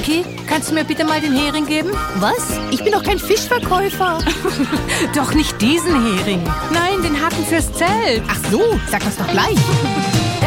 Vicky, kannst du mir bitte mal den Hering geben? Was? Ich bin doch kein Fischverkäufer. Doch nicht diesen Hering. Nein, den Haken fürs Zelt. Ach so, sag das doch gleich.